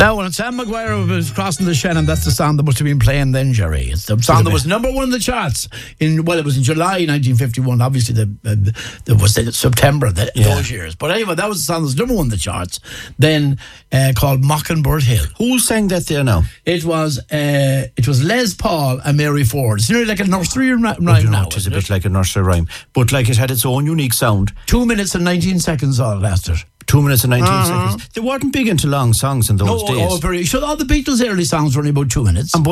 Now, when Sam Maguire was crossing the Shannon, that's the song that must have been playing then, Jerry. It's the song that was number one in the charts. It was in July 1951. Obviously, there was September those years. But anyway, that was the song that was number one in the charts. Then called Mockingbird Hill. Who sang that there now? It was Les Paul and Mary Ford. It's nearly like a nursery rhyme now. It is a bit like a nursery rhyme, but like it had its own unique sound. 2 minutes and 19 seconds all it lasted. 2 minutes and 19 seconds. They weren't big into long songs in those days. Very. So all the Beatles' early songs were only about 2 minutes. And